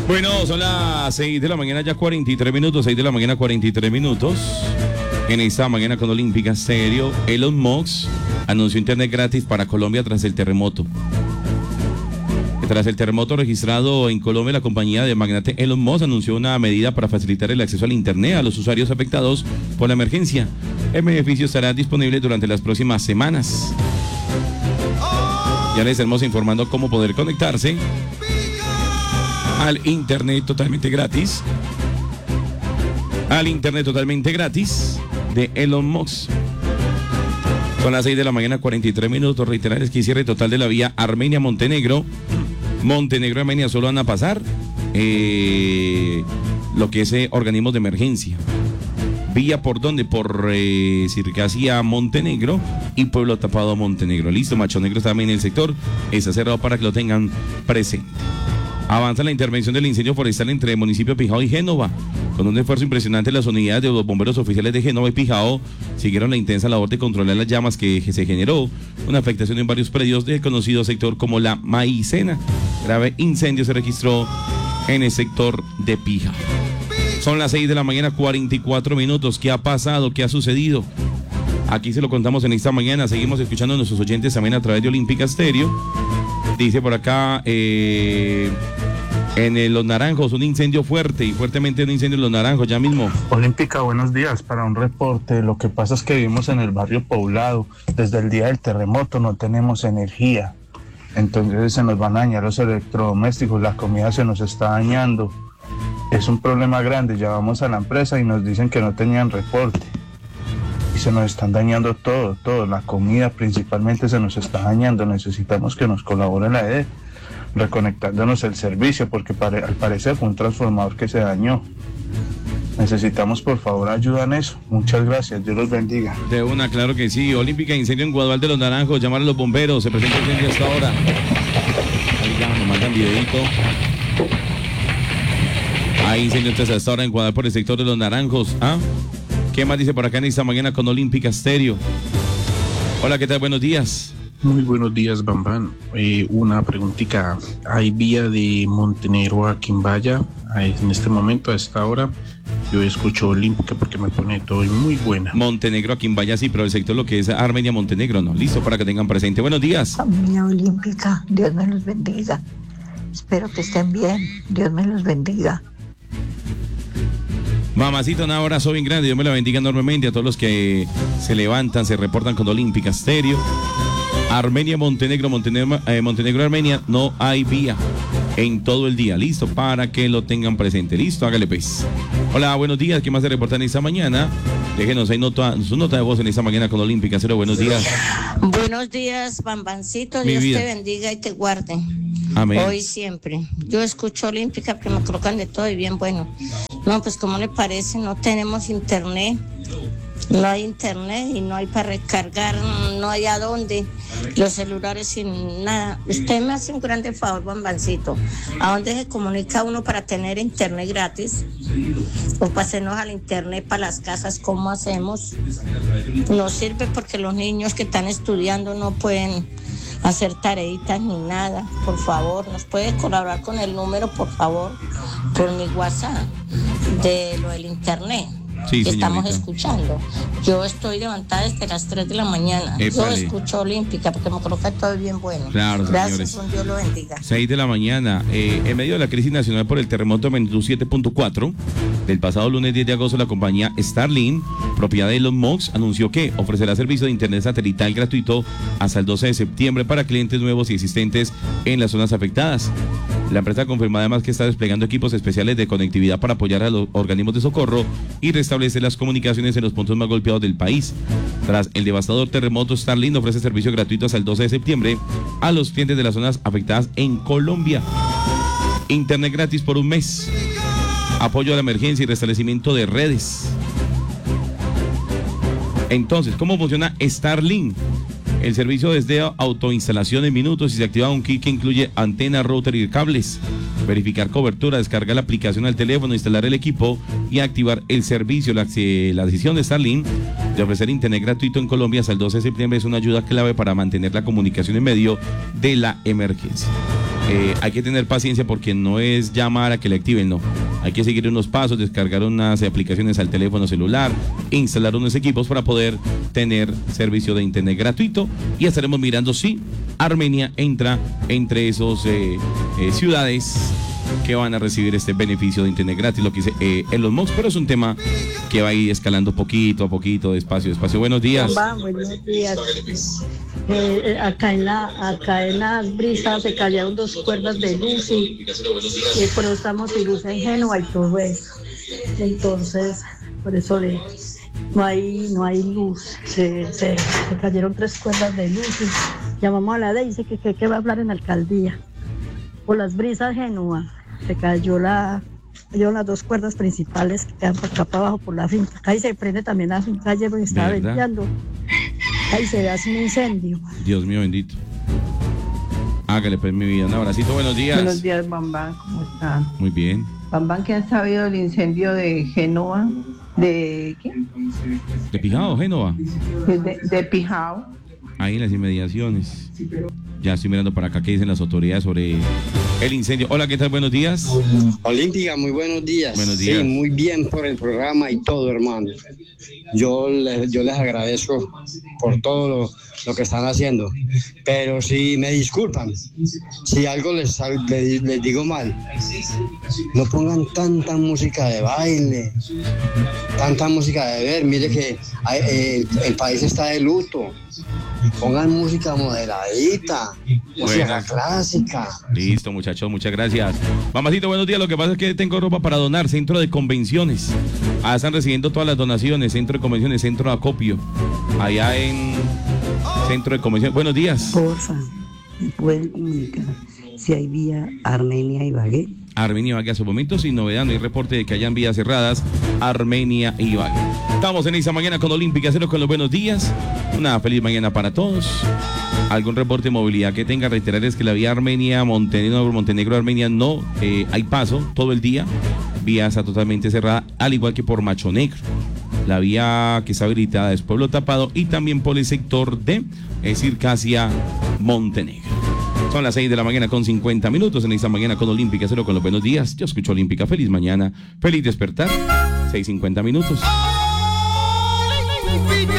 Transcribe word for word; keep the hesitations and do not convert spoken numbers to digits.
Bueno, son las seis de la mañana, ya cuarenta y tres minutos, seis de la mañana, cuarenta y tres minutos. En esta mañana con Olímpica Stereo, Elon Musk anunció internet gratis para Colombia tras el terremoto. Tras el terremoto registrado en Colombia, la compañía de magnate Elon Musk anunció una medida para facilitar el acceso al internet a los usuarios afectados por la emergencia. El beneficio estará disponible durante las próximas semanas. Ya les estaremos informando cómo poder conectarse al internet totalmente gratis. Al internet totalmente gratis de Elon Musk. Son las seis de la mañana, cuarenta y tres minutos. Reiterarles que cierre total de la vía Armenia-Montenegro. Montenegro-Armenia solo van a pasar eh, lo que es eh, organismos de emergencia. Vía por donde, por eh, Circasia Montenegro y Pueblo Tapado Montenegro. Listo, Macho Negro está también en el sector. Está cerrado para que lo tengan presente. Avanza la intervención del incendio forestal entre el municipio de Pijao y Génova. Con un esfuerzo impresionante, las unidades de los bomberos oficiales de Génova y Pijao siguieron la intensa labor de controlar las llamas que se generó una afectación en varios predios del conocido sector como la Maicena. Grave incendio se registró en el sector de Pijao. Son las seis de la mañana, cuarenta y cuatro minutos. ¿Qué ha pasado? ¿Qué ha sucedido? Aquí se lo contamos en esta mañana. Seguimos escuchando a nuestros oyentes también a través de Olímpica Stereo. Dice por acá, eh, en el Los Naranjos, un incendio fuerte y fuertemente un incendio en Los Naranjos, ya mismo. Olímpica, buenos días, para un reporte. Lo que pasa es que vivimos en el barrio poblado. Desde el día del terremoto no tenemos energía. Entonces se nos van a dañar los electrodomésticos, la comida se nos está dañando. Es un problema grande, llamamos a la empresa y nos dicen que no tenían reporte. Y se nos están dañando todo, todo, la comida principalmente se nos está dañando. Necesitamos que nos colabore la E D, reconectándonos el servicio, porque pare, al parecer fue un transformador que se dañó. Necesitamos, por favor, ayuda en eso. Muchas gracias, Dios los bendiga. De una, claro que sí. Olímpica, incendio en Guadual de Los Naranjos, llamar a los bomberos, se presenta incendio hasta ahora. Ahí ya nos mandan videito. Hay incendio hasta esta hora en Guadual por el sector de Los Naranjos. ¿Ah? ¿Qué más dice por acá en esta mañana con Olímpica Stereo? Hola, ¿qué tal? Buenos días. Muy buenos días, Bambán. Eh, una preguntita. ¿Hay vía de Montenegro a Quimbaya? En este momento, a esta hora, yo escucho Olímpica porque me pone todo muy buena. Montenegro a Quimbaya, sí, pero el sector lo que es Armenia, Montenegro, no. Listo para que tengan presente. Buenos días. Familia Olímpica, Dios me los bendiga. Espero que estén bien. Dios me los bendiga. Mamacita, un abrazo bien grande, Dios me la bendiga enormemente a todos los que se levantan, se reportan con Olímpica Stereo. Armenia, Montenegro, Montenegro, eh, Montenegro, Armenia, no hay vía en todo el día, listo, para que lo tengan presente, listo, hágale pues. Hola, buenos días, ¿qué más se reportan esta mañana? Déjenos ahí nota, su nota de voz en esta mañana con Olímpica Stereo, buenos días. Buenos días, Bambancito, Dios te bendiga y te guarde. Amén. Hoy siempre. Yo escucho Olímpica, que me colocan de todo y bien bueno. No, pues ¿cómo le parece? No tenemos internet, no hay internet y no hay para recargar, no hay a dónde, los celulares sin nada. Usted me hace un grande favor, Bambancito. ¿A dónde se comunica uno para tener internet gratis? O pasarnos al internet para las casas, ¿cómo hacemos? No sirve porque los niños que están estudiando no pueden hacer tareitas ni nada. Por favor, ¿nos puede colaborar con el número, por favor, por mi WhatsApp de lo del internet? Sí, que estamos señorita. escuchando? Yo estoy levantada desde las tres de la mañana. Épale. Yo escucho Olímpica porque me coloca todo bien bueno. Claro, gracias, señores. un Dios lo bendiga. seis de la mañana, eh, en medio de la crisis nacional por el terremoto de magnitud siete punto cuatro, del pasado lunes diez de agosto, la compañía Starlink, propiedad de Elon Musk, anunció que ofrecerá servicio de internet satelital gratuito hasta el doce de septiembre para clientes nuevos y existentes en las zonas afectadas. La empresa confirmó además que está desplegando equipos especiales de conectividad para apoyar a los organismos de socorro y restablecer las comunicaciones en los puntos más golpeados del país. Tras el devastador terremoto, Starlink ofrece servicio gratuito hasta el doce de septiembre a los clientes de las zonas afectadas en Colombia. Internet gratis por un mes. Apoyo a la emergencia y restablecimiento de redes. Entonces, ¿cómo funciona Starlink? El servicio es de autoinstalación en minutos y se activa un kit que incluye antena, router y cables. Verificar cobertura, descargar la aplicación al teléfono, instalar el equipo y activar el servicio. La, la decisión de Starlink de ofrecer internet gratuito en Colombia hasta el doce de septiembre es una ayuda clave para mantener la comunicación en medio de la emergencia. eh, hay que tener paciencia porque no es llamar a que le activen, no. Hay que seguir unos pasos, descargar unas aplicaciones al teléfono celular, instalar unos equipos para poder tener servicio de internet gratuito, y estaremos mirando si Armenia entra entre esos eh, eh, ciudades que van a recibir este beneficio de internet gratis, lo que dice eh, Elon Musk, pero es un tema que va a ir escalando poquito a poquito, despacio, despacio. Buenos días. Va, buenos días. Eh, acá en la, acá en las brisas se cayeron dos cuerdas de luz y, y por eso estamos sin luz en Génova y todo eso. Entonces, por eso le, no hay, no hay luz. Se, se, se cayeron tres cuerdas de luz y llamamos a la D y dice que, que, que va a hablar en la alcaldía. Por las brisas Génova se cayó la, cayeron las dos cuerdas principales que quedan por acá para abajo por la finca. Ahí se prende también la finca ayer porque estaba venteando. Ahí se ve así un incendio. Dios mío bendito. Hágale pues mi vida. Un abracito, buenos días. Buenos días, Bambán, ¿cómo están? Muy bien. Bambán, ¿qué han sabido del incendio de Génova? ¿De qué? ¿De Pijao, Génova? De, de, de Pijao. Ahí en las inmediaciones. Ya estoy mirando para acá qué dicen las autoridades sobre el incendio. Hola, ¿qué tal? Buenos días. Olímpica, muy buenos días. Buenos días. Sí, muy bien por el programa y todo, hermano. Yo les, yo les agradezco por todo lo, lo que están haciendo. Pero si me disculpan, si algo les, les, les digo mal, no pongan tanta música de baile, tanta música de ver. Mire que hay, el, el país está de luto. Pongan música moderadita, música Buenas. clásica. Listo, muchachos, muchas gracias. Mamacito, buenos días. Lo que pasa es que tengo ropa para donar. Centro de convenciones. Ah, están recibiendo todas las donaciones. Centro de convenciones, centro de acopio. Allá en Centro de Convenciones. Buenos días. Porfa, ¿me pueden comunicar si hay vía Armenia y Ibagué? Armenia y Ibagué, a su momento sin novedad, no hay reporte de que hayan vías cerradas. Armenia y Ibagué. Estamos en esta mañana con Olímpica Cero con los buenos días. Una feliz mañana para todos. Algún reporte de movilidad que tenga, reiterarles que la vía Armenia, Montenegro, Montenegro, Armenia no eh, hay paso todo el día. Vía está totalmente cerrada, al igual que por Macho Negro. La vía que está habilitada es Pueblo Tapado y también por el sector de eh, Circasia, Montenegro. Son las seis de la mañana con cincuenta minutos en esta mañana con Olímpica Cero con los buenos días. Yo escucho Olímpica, feliz mañana, feliz despertar, seis cincuenta minutos.